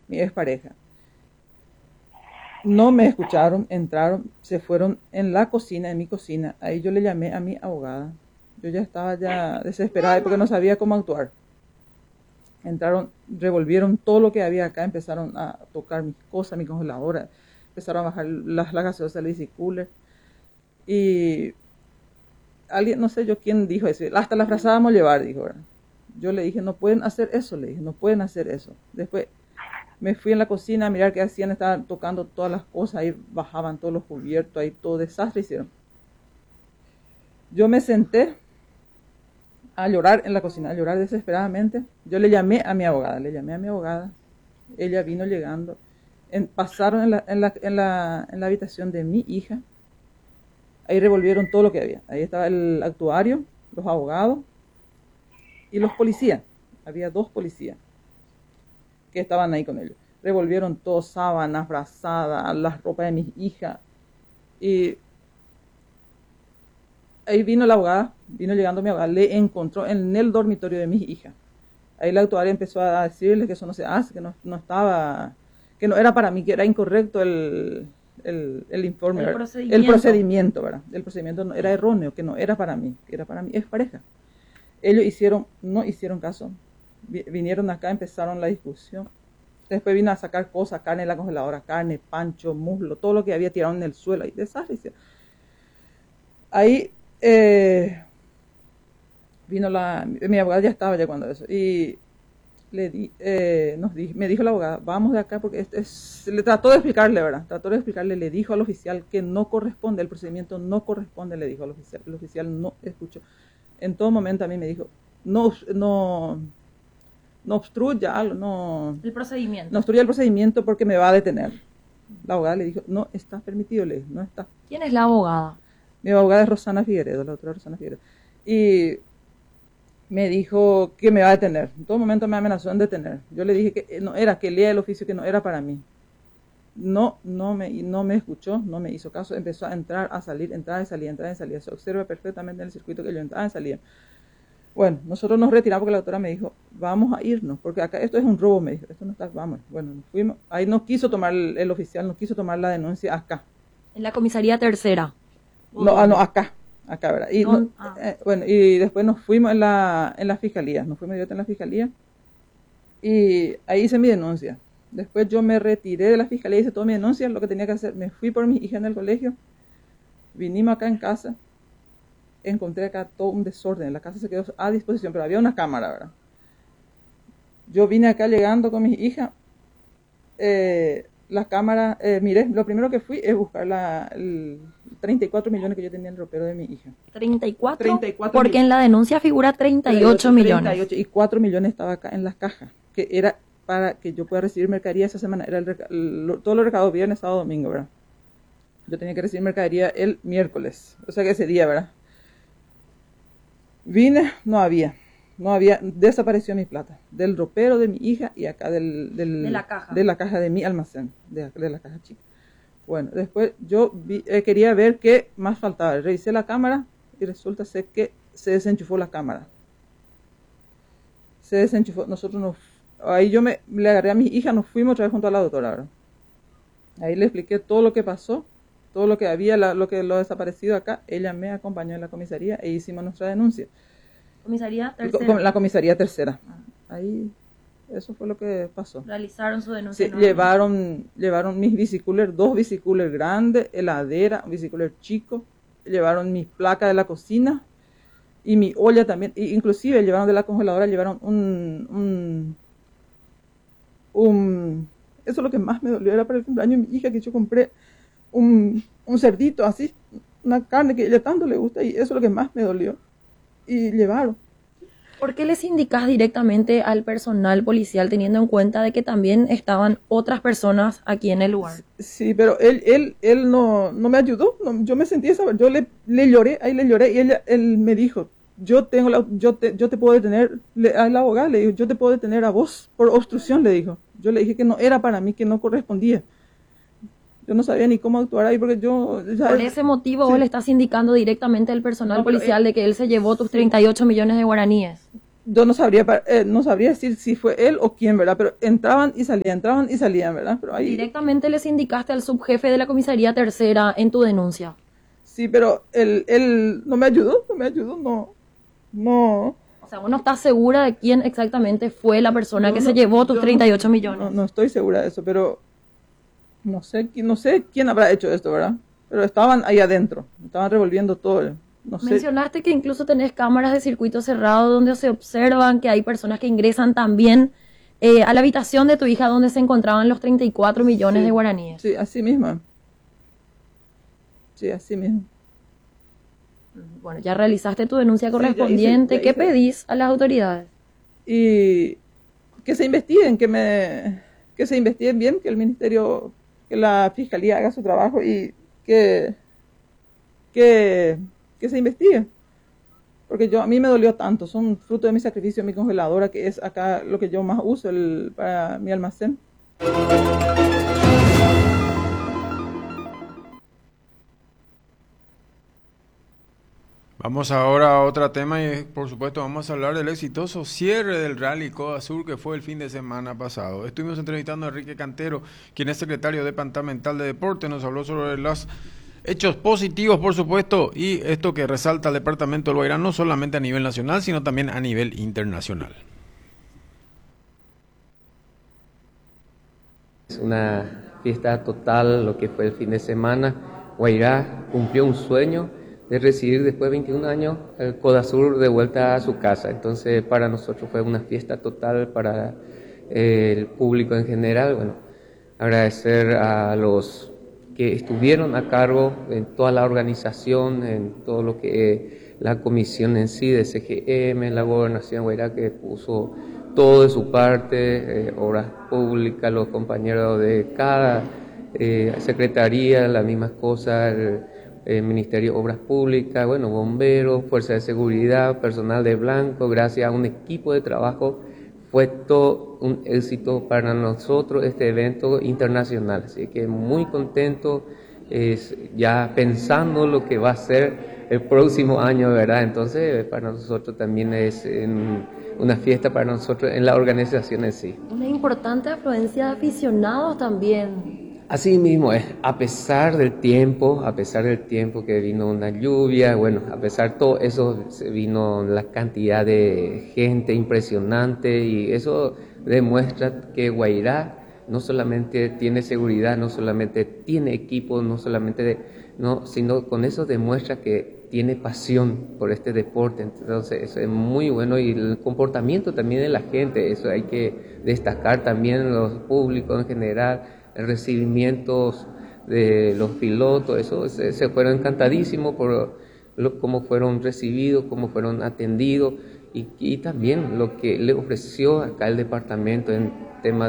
mi expareja. No me escucharon, entraron, se fueron en la cocina, en mi cocina. Ahí yo le llamé a mi abogada. Yo ya estaba ya desesperada porque no sabía cómo actuar. Entraron, revolvieron todo lo que había acá, empezaron a tocar mis cosas, mi congeladora, empezaron a bajar las gaseosas del bicicooler. Y alguien, no sé yo quién dijo eso, hasta la frazada vamos a llevar, dijo, ¿verdad? Yo le dije, no pueden hacer eso, le dije, no pueden hacer eso. Después me fui en la cocina a mirar qué hacían, estaban tocando todas las cosas, ahí bajaban todos los cubiertos, ahí todo desastre hicieron. Yo me senté a llorar en la cocina, a llorar desesperadamente. Yo le llamé a mi abogada, ella vino llegando, pasaron en la habitación de mi hija, ahí revolvieron todo lo que había, ahí estaba el actuario, los abogados y los policías, había 2 policías que estaban ahí con ellos, revolvieron todo, sábanas, frazadas, las ropas de mis hijas, y ahí vino la abogada, vino llegando mi abogada, le encontró en el dormitorio de mis hijas. Ahí la actuaria empezó a decirle que eso no se hace, que no estaba, que no era para mí, que era incorrecto el informe, el procedimiento, ¿verdad? El procedimiento no, era erróneo, que no era para mí, que era para mi expareja. Ellos no hicieron caso, vinieron acá, empezaron la discusión. Después vino a sacar cosas, carne de la congeladora, carne, pancho, muslo, todo lo que había tirado en el suelo, ahí desastre. Ahí vino mi abogada ya estaba ya cuando eso, y me dijo la abogada, vamos de acá porque le trató de explicarle, ¿verdad? Le dijo al oficial que no corresponde, el procedimiento no corresponde, le dijo al oficial. El oficial no escuchó. En todo momento a mí me dijo, no obstruya algo, el procedimiento. No obstruya el procedimiento porque me va a detener. La abogada le dijo, no está permitido, le dijo, no está. ¿Quién es la abogada? Mi abogada es Rosana Figueredo, la doctora Rosana Figueredo. Y me dijo que me va a detener. En todo momento me amenazó en detener. Yo le dije que no era, que lea el oficio, que no era para mí. No me escuchó, no me hizo caso. Empezó a entrar, a salir, entrar y salir, entrar y salir. Se observa perfectamente en el circuito que yo entraba y salía. Bueno, nosotros nos retiramos porque la doctora me dijo, vamos a irnos, porque acá esto es un robo, me dijo. Esto no está, vamos. Bueno, nos fuimos. Ahí no quiso tomar el oficial, no quiso tomar la denuncia acá. En la comisaría tercera. No, acá, ¿verdad? Y, bueno, y después nos fuimos en la fiscalía, nos fuimos directo en la fiscalía y ahí hice mi denuncia. Después yo me retiré de la fiscalía, hice toda mi denuncia, lo que tenía que hacer, me fui por mi hija en el colegio, vinimos acá en casa, encontré acá todo un desorden, la casa se quedó a disposición, pero había una cámara, ¿verdad? Yo vine acá llegando con mi hija, la cámara, miré, lo primero que fui es buscar 34 millones que yo tenía en el ropero de mi hija. ¿34? 34 porque en la denuncia figura 38 millones. 38, y 4 millones estaba acá en las cajas, que era para que yo pueda recibir mercadería esa semana. Era todo lo recaudado viernes, sábado, domingo, ¿verdad? Yo tenía que recibir mercadería el miércoles, o sea que ese día, ¿verdad? Vine, no había, desapareció mi plata, del ropero de mi hija y acá de la caja de mi almacén, de la caja chica. Bueno, después yo quería ver qué más faltaba. Revisé la cámara y resulta ser que se desenchufó la cámara. Se desenchufó. Ahí yo le agarré a mi hija, nos fuimos otra vez junto a la doctora, ¿verdad? Ahí le expliqué todo lo que pasó, todo lo que había, lo desaparecido acá. Ella me acompañó en la comisaría e hicimos nuestra denuncia. ¿Comisaría tercera? La comisaría tercera. Ahí, eso fue lo que pasó. Realizaron su denuncia. Sí, llevaron mis bicicoolers, 2 bicicoolers grandes, heladera, un bicicooler chico, llevaron mis placas de la cocina y mi olla también, inclusive llevaron de la congeladora, llevaron eso es lo que más me dolió, era para el cumpleaños de mi hija, que yo compré un cerdito así, una carne que a ella tanto le gusta, y eso es lo que más me dolió, y llevaron. ¿Por qué les indicás directamente al personal policial teniendo en cuenta de que también estaban otras personas aquí en el lugar? Sí, pero él no me ayudó, yo me sentí yo le lloré, y él me dijo, yo te puedo detener, al abogado le dijo, yo te puedo detener a vos por obstrucción, le dijo. Yo le dije que no era para mí, que no correspondía. Yo no sabía ni cómo actuar ahí porque yo... Por ese motivo, sí. Vos le estás indicando directamente al personal policial de que él se llevó tus 38 millones de guaraníes. yo no sabría decir si fue él o quién, ¿verdad? Pero entraban y salían, ¿verdad? Pero ahí, Directamente les indicaste al subjefe de la comisaría tercera en tu denuncia. sí, pero él no me ayudó, no, O sea, vos no estás segura de quién exactamente fue la persona que se llevó tus yo 38 millones. no estoy segura de eso, pero no sé quién habrá hecho esto, ¿verdad? Pero estaban ahí adentro, estaban revolviendo todo, no sé. Mencionaste que incluso tenés cámaras de circuito cerrado donde se observan que hay personas que ingresan también a la habitación de tu hija donde se encontraban los 34 millones Sí, de guaraníes. sí, así mismo. Sí, así mismo. Bueno, ya realizaste tu denuncia Sí, ya correspondiente. hice. ¿Qué pedís a las autoridades? Y que se investiguen, que se investiguen bien, que el ministerio, que la fiscalía haga su trabajo y que se investigue. Porque a mí me dolió tanto, son fruto de mi sacrificio, mi congeladora, que es acá lo que yo más uso para mi almacén. Vamos ahora a otro tema y por supuesto vamos a hablar del exitoso cierre del Rally Coda Sur que fue el fin de semana pasado. Estuvimos entrevistando a Enrique Cantero, quien es secretario departamental de deporte, nos habló sobre los hechos positivos, por supuesto, y esto que resalta el departamento del Guairá no solamente a nivel nacional, sino también a nivel internacional. Es una fiesta total lo que fue el fin de semana. Guairá cumplió un sueño de recibir después de 21 años el Coda Sur de vuelta a su casa. Entonces para nosotros fue una fiesta total, para el público en general. Bueno, agradecer a los que estuvieron a cargo en toda la organización, en todo lo que la comisión en sí de CGM, la gobernación de Guairá, que puso todo de su parte, obras públicas, los compañeros de cada secretaría, las mismas cosas, el Ministerio de Obras Públicas, bueno, bomberos, Fuerza de Seguridad, personal de blanco. Gracias a un equipo de trabajo fue todo un éxito para nosotros este evento internacional, así que muy contento, ya pensando lo que va a ser el próximo año, ¿verdad? Entonces para nosotros también es una fiesta para nosotros en la organización en sí. Una importante afluencia de aficionados también. Así mismo es, a pesar del tiempo que vino una lluvia, bueno, a pesar de todo eso, vino la cantidad de gente impresionante, y eso demuestra que Guairá no solamente tiene seguridad, no solamente tiene equipo, sino con eso demuestra que tiene pasión por este deporte. Entonces eso es muy bueno, y el comportamiento también de la gente, eso hay que destacar también, los públicos en general, recibimientos de los pilotos, eso se fueron encantadísimos por cómo fueron recibidos, cómo fueron atendidos, y también lo que le ofreció acá el departamento en temas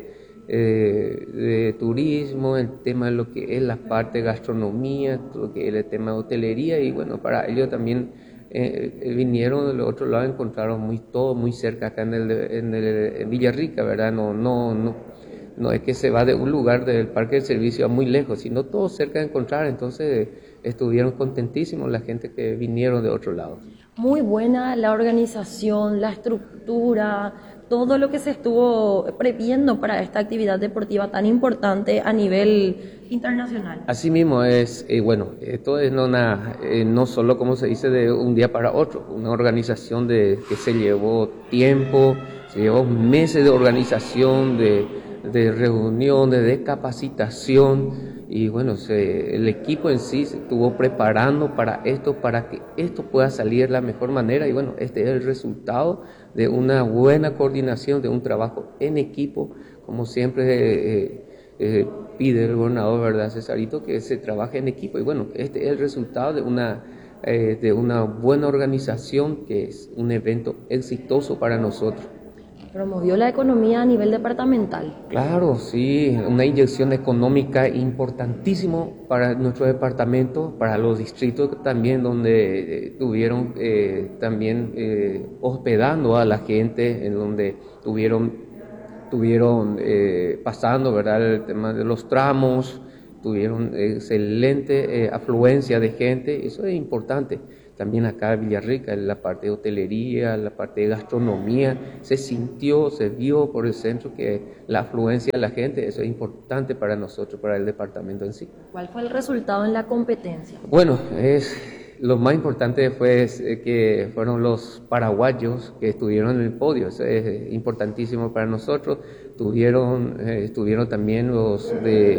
de turismo, en tema de lo que es la parte de gastronomía, lo que es el tema de hotelería. Y bueno, para ellos también vinieron del otro lado, encontraron todo muy cerca acá en Villarrica, ¿verdad? No es que se va de un lugar del parque de servicio a muy lejos, sino todo cerca de encontrar. Entonces estuvieron contentísimos la gente que vinieron de otro lado. Muy buena la organización, la estructura, todo lo que se estuvo previendo para esta actividad deportiva tan importante a nivel internacional. Así mismo es, bueno, esto es no solo, como se dice, de un día para otro, una organización que se llevó tiempo, se llevó meses de organización, de reuniones, de capacitación, y bueno, el equipo en sí se estuvo preparando para que esto pueda salir de la mejor manera. Y bueno, este es el resultado de una buena coordinación, de un trabajo en equipo, como siempre pide el gobernador, ¿verdad, Cesarito? Que se trabaje en equipo. Y bueno, este es el resultado de una buena organización, que es un evento exitoso para nosotros. Promovió la economía a nivel departamental. Claro, sí, una inyección económica importantísimo para nuestro departamento, para los distritos también, donde tuvieron también hospedando a la gente, en donde tuvieron pasando, ¿verdad?, el tema de los tramos, tuvieron excelente afluencia de gente. Eso es importante. también acá en Villarrica, en la parte de hotelería, la parte de gastronomía, se sintió, se vio por el centro que la afluencia de la gente, eso es importante para nosotros, para el departamento en sí. ¿Cuál fue el resultado en la competencia? Bueno, lo más importante fue que fueron los paraguayos que estuvieron en el podio, eso es importantísimo para nosotros. Estuvieron también los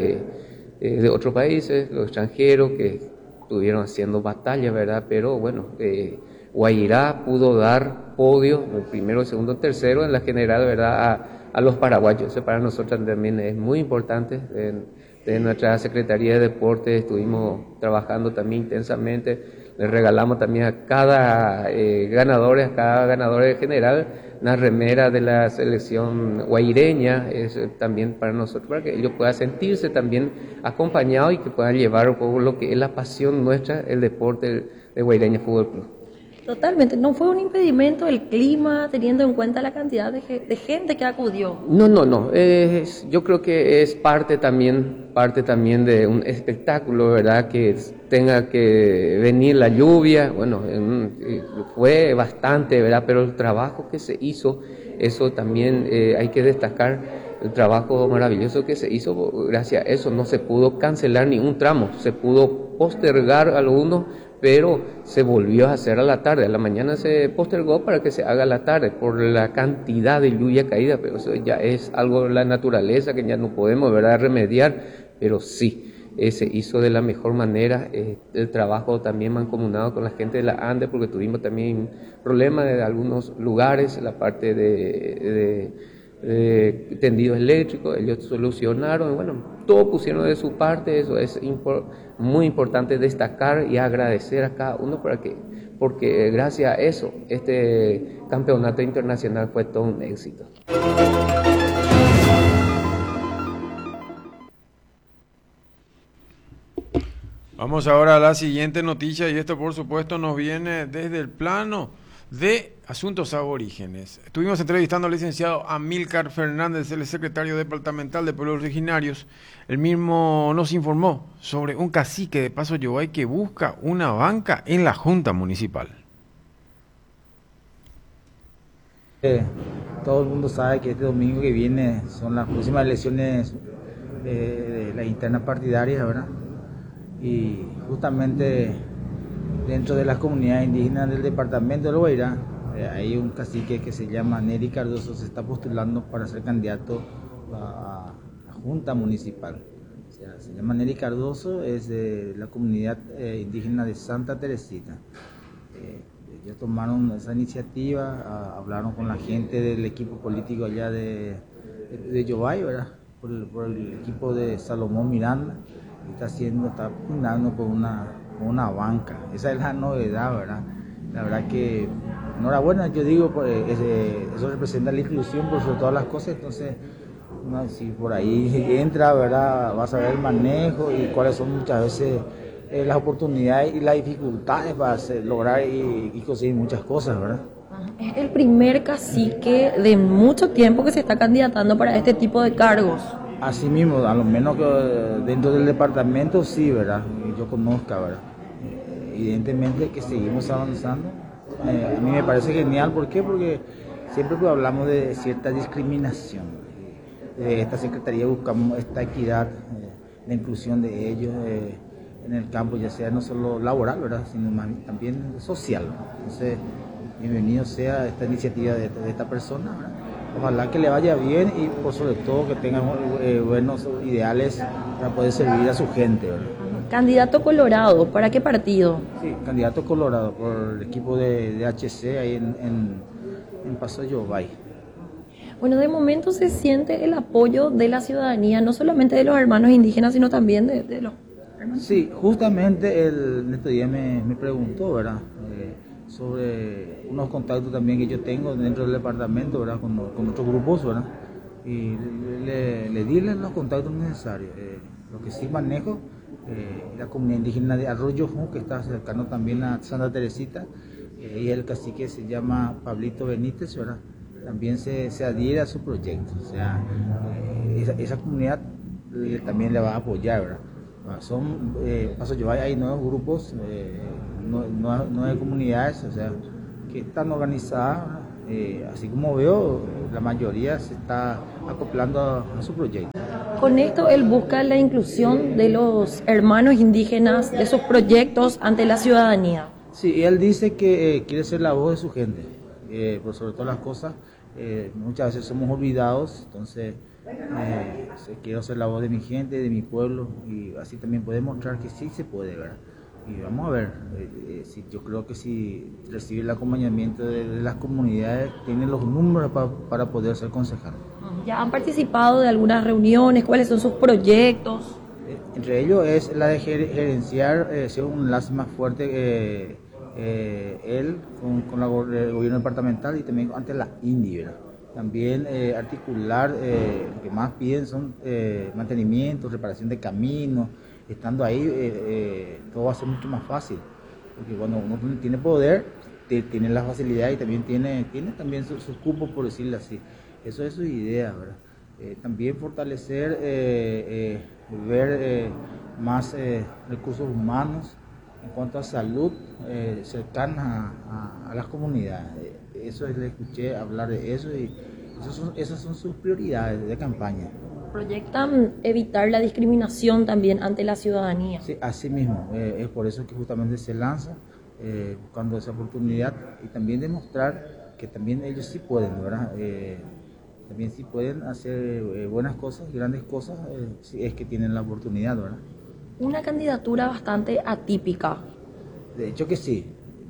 de otros países, los extranjeros que estuvieron haciendo batalla, ¿verdad? Pero bueno, Guairá pudo dar podio, el primero, el segundo, el tercero en la general, ¿verdad? A los paraguayos. Eso para nosotros también es muy importante. De nuestra Secretaría de Deportes estuvimos trabajando también intensamente. Le regalamos también a cada ganador de general una remera de la selección guaireña, es también para nosotros, para que ellos puedan sentirse también acompañados y que puedan llevar un poco lo que es la pasión nuestra, el deporte de Guaireña Fútbol Club. Totalmente, no fue un impedimento el clima, teniendo en cuenta la cantidad de gente que acudió. No, yo creo que es parte también de un espectáculo, ¿verdad? Que tenga que venir la lluvia, bueno, fue bastante, ¿verdad? Pero el trabajo que se hizo, eso también hay que destacar, el trabajo maravilloso que se hizo, gracias a eso no se pudo cancelar ningún tramo, se pudo postergar algunos, pero se volvió a hacer a la tarde. A la mañana se postergó para que se haga a la tarde por la cantidad de lluvia caída, pero eso ya es algo de la naturaleza que ya no podemos, ¿verdad?, remediar, pero sí, se hizo de la mejor manera. El trabajo también mancomunado con la gente de la ANDE, porque tuvimos también problemas de algunos lugares, la parte de tendidos eléctricos, ellos solucionaron, bueno, todos pusieron de su parte. Eso es muy importante destacar y agradecer a cada uno porque gracias a eso este campeonato internacional fue todo un éxito. Vamos ahora a la siguiente noticia, y esto por supuesto nos viene desde el plano de asuntos aborígenes. Estuvimos entrevistando al licenciado Amílcar Fernández, el secretario departamental de Pueblos Originarios. El mismo nos informó sobre un cacique de Paso Yobay que busca una banca en la Junta Municipal. Todo el mundo sabe que este domingo que viene son las próximas elecciones de las internas partidarias, ¿verdad? Y justamente dentro de las comunidades indígenas del departamento del Guairá hay un cacique que se llama Neri Cardoso, se está postulando para ser candidato a la Junta Municipal. O sea, se llama Neri Cardoso, es de la comunidad indígena de Santa Teresita. Ellos tomaron esa iniciativa, hablaron con la gente del equipo político allá de Yobay, ¿verdad? Por el equipo de Salomón Miranda, y está pugnando por una banca. Esa es la novedad, ¿verdad? La verdad que enhorabuena, yo digo, pues, eso representa la inclusión por sobre todas las cosas. Entonces, si por ahí entra, ¿verdad?, vas a ver el manejo y cuáles son muchas veces las oportunidades y las dificultades para lograr y conseguir muchas cosas, ¿verdad? Es el primer cacique de mucho tiempo que se está candidatando para este tipo de cargos. Así mismo, a lo menos que dentro del departamento sí, ¿verdad? Yo conozca, ¿verdad? Evidentemente que seguimos avanzando. A mí me parece genial, ¿por qué? Porque siempre pues hablamos de cierta discriminación. De esta secretaría buscamos esta equidad, la inclusión de ellos en el campo, ya sea no solo laboral, ¿verdad?, sino también social. Entonces, bienvenido sea esta iniciativa de esta persona, ¿verdad? Ojalá que le vaya bien y por sobre todo que tenga buenos ideales para poder servir a su gente, ¿verdad? Candidato colorado, ¿para qué partido? Sí, candidato colorado por el equipo de HC ahí en Paso Yobay. Bueno, de momento se siente el apoyo de la ciudadanía, no solamente de los hermanos indígenas, sino también de los hermanos. Sí, justamente en este día me preguntó, ¿verdad?, sobre unos contactos también que yo tengo dentro del departamento, ¿verdad?, con otros grupos, ¿verdad? Y le di los contactos necesarios. Lo que sí manejo, la comunidad indígena de Arroyo Jun, que está cercano también a Santa Teresita, y el cacique se llama Pablito Benítez, ¿verdad?, también se adhiere a su proyecto. O sea, esa comunidad también le va a apoyar, ¿verdad? Paso Yobay hay nuevos grupos, nueve comunidades, o sea, que están organizadas, así como veo, la mayoría se está acoplando a su proyecto. Con esto él busca la inclusión de los hermanos indígenas, de sus proyectos ante la ciudadanía. Sí, él dice que quiere ser la voz de su gente, por sobre todas las cosas. Muchas veces somos olvidados, entonces quiero ser la voz de mi gente, de mi pueblo, y así también poder mostrar que sí se puede, ¿verdad? Y vamos a ver, yo creo que si recibe el acompañamiento de las comunidades, tiene los números para poder ser concejal. ¿Ya han participado de algunas reuniones? ¿Cuáles son sus proyectos? Entre ellos es la de gerenciar, ser un enlace más fuerte él con el gobierno departamental y también ante la INDI, ¿verdad? También articular, lo que más piden son mantenimiento, reparación de caminos. Estando ahí todo va a ser mucho más fácil, porque cuando uno tiene poder, tiene la facilidad y también tiene también sus cupos, por decirlo así. Eso es su idea, ¿verdad? También fortalecer, ver más recursos humanos en cuanto a salud cercana a las comunidades. Eso le escuché hablar de eso y esas son sus prioridades de campaña. ¿Proyectan evitar la discriminación también ante la ciudadanía? Sí, así mismo. Es por eso que justamente se lanza buscando esa oportunidad y también demostrar que también ellos sí pueden, ¿verdad? También sí pueden hacer buenas cosas, grandes cosas, si es que tienen la oportunidad, ¿verdad? Una candidatura bastante atípica. De hecho que sí.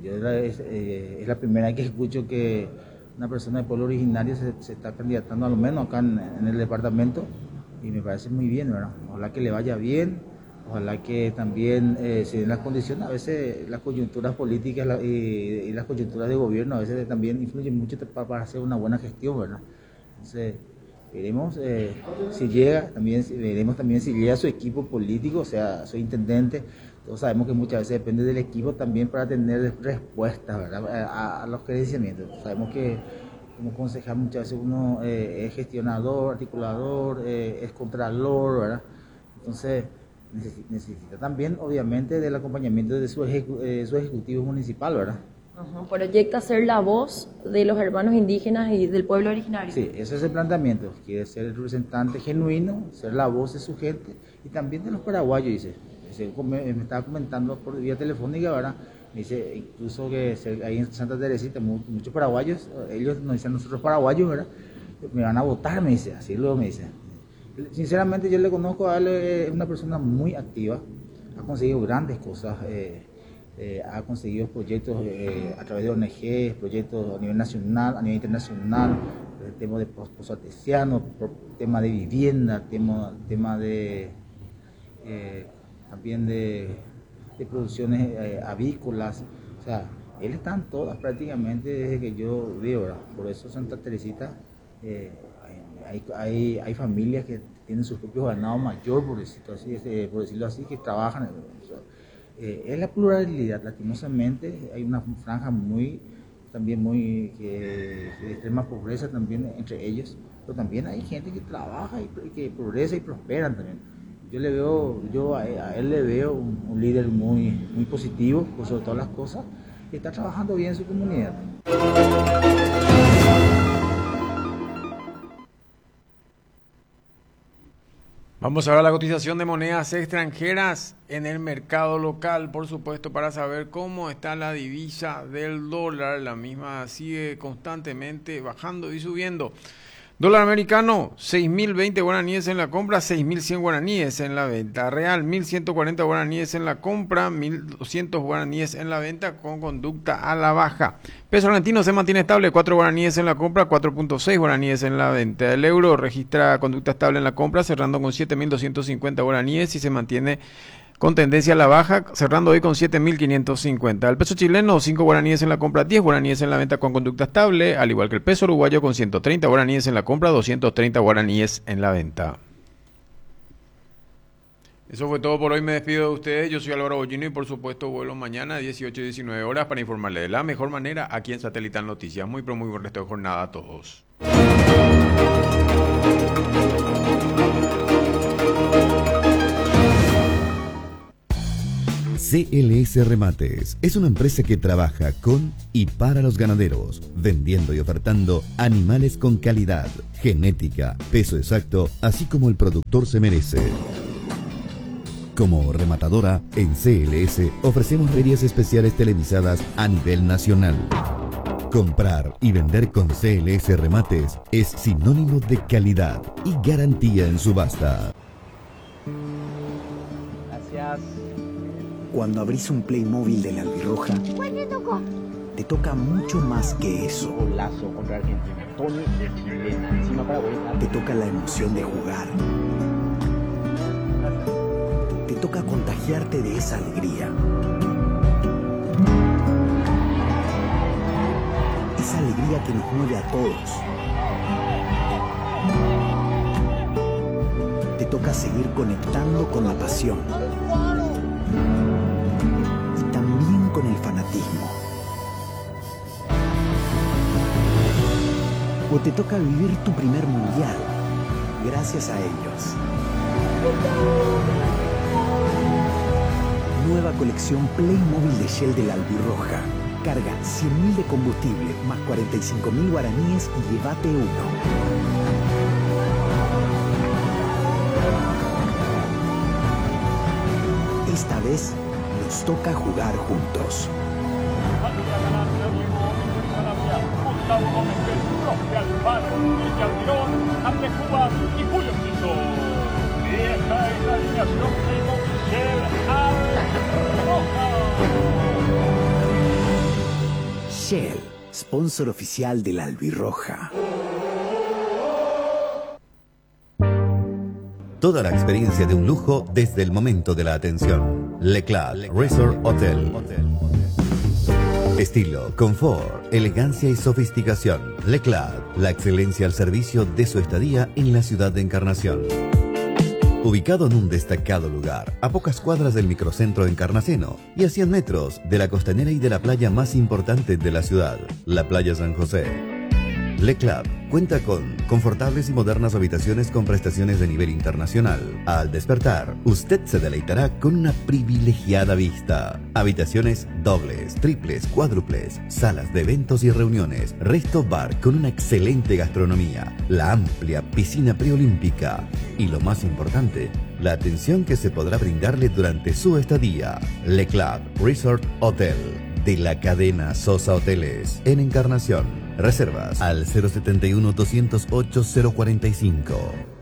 Es la primera vez que escucho que una persona de pueblo originario se está candidatando, a lo menos acá en el departamento, y me parece muy bien, ¿verdad? Ojalá que le vaya bien, ojalá que también se den las condiciones. A veces las coyunturas políticas y las coyunturas de gobierno a veces también influyen mucho para hacer una buena gestión, ¿verdad? Entonces, veremos si llega, veremos también si llega su equipo político, o sea, su intendente. Todos sabemos que muchas veces depende del equipo también para tener respuestas, ¿verdad? A los credenciamientos. Sabemos que como concejal muchas veces uno es gestionador, articulador, es contralor, ¿verdad? Entonces necesita también obviamente del acompañamiento de su ejecutivo municipal, ¿verdad? Proyecta ser la voz de los hermanos indígenas y del pueblo originario. Sí, ese es el planteamiento. Quiere ser el representante genuino, ser la voz de su gente y también de los paraguayos, dice. Me estaba comentando por vía telefónica, ¿verdad? Me dice incluso que ahí en Santa Teresita muchos paraguayos, ellos nos dicen nosotros paraguayos, ¿verdad? Me van a votar, me dice, así luego me dice. Sinceramente yo le conozco a él, es una persona muy activa, ha conseguido grandes cosas, ha conseguido proyectos a través de ONG, proyectos a nivel nacional, a nivel internacional, el tema de pozo artesiano, tema de vivienda, tema de también de producciones avícolas, o sea, él está en todas prácticamente desde que yo veo, ¿verdad? Por eso Santa Teresita hay familias que tienen sus propios ganados mayor, por decirlo así, que trabajan. Es la pluralidad, lastimosamente hay una franja también de extrema pobreza también entre ellos, pero también hay gente que trabaja y que progresa y prosperan también. Yo a él le veo un líder muy positivo, por sobre todas las cosas, y está trabajando bien en su comunidad. Vamos a ver la cotización de monedas extranjeras en el mercado local, por supuesto, para saber cómo está la divisa del dólar. La misma sigue constantemente bajando y subiendo. Dólar americano, 6.020 guaraníes en la compra, 6.100 guaraníes en la venta. Real, 1.140 guaraníes en la compra, 1.200 guaraníes en la venta con conducta a la baja. Peso argentino se mantiene estable, 4 guaraníes en la compra, 4.6 guaraníes en la venta. El euro registra conducta estable en la compra, cerrando con 7.250 guaraníes y se mantiene con tendencia a la baja, cerrando hoy con 7.550. El peso chileno, 5 guaraníes en la compra, 10 guaraníes en la venta con conducta estable, al igual que el peso uruguayo con 130 guaraníes en la compra, 230 guaraníes en la venta. Eso fue todo por hoy, me despido de ustedes. Yo soy Álvaro Bollino y por supuesto vuelo mañana a 18 y 19 horas para informarle de la mejor manera aquí en Satelital Noticias. Muy buen resto de jornada a todos. CLS Remates es una empresa que trabaja con y para los ganaderos, vendiendo y ofertando animales con calidad, genética, peso exacto, así como el productor se merece. Como rematadora, en CLS ofrecemos ferias especiales televisadas a nivel nacional. Comprar y vender con CLS Remates es sinónimo de calidad y garantía en subasta. Gracias. Cuando abrís un Playmobil de la Albirroja, te toca mucho más que eso. Golazo contra Argentina. Tony de chilena. Encima para vuelta. Te toca la emoción de jugar. Te toca contagiarte de esa alegría. Esa alegría que nos mueve a todos. Te toca seguir conectando con la pasión. Y también con el fanatismo. O te toca vivir tu primer mundial, gracias a ellos. Nueva colección Playmobil de Shell de la Albirroja. Carga 100.000 de combustible más 45.000 guaraníes y llévate uno. Esta vez nos toca jugar juntos. Shell, sponsor oficial de la Albirroja. Toda la experiencia de un lujo desde el momento de la atención. Leclerc Resort Hotel. Estilo, confort, elegancia y sofisticación. Leclerc, la excelencia al servicio de su estadía en la ciudad de Encarnación. Ubicado en un destacado lugar, a pocas cuadras del microcentro Encarnaceno y a 100 metros de la costanera y de la playa más importante de la ciudad, la Playa San José. Leclerc cuenta con confortables y modernas habitaciones con prestaciones de nivel internacional. Al despertar, usted se deleitará con una privilegiada vista. Habitaciones dobles, triples, cuádruples, salas de eventos y reuniones, resto bar con una excelente gastronomía, la amplia piscina preolímpica y lo más importante, la atención que se podrá brindarle durante su estadía. Leclerc Resort Hotel, de la cadena Sosa Hoteles, en Encarnación. Reservas al 071 208 045.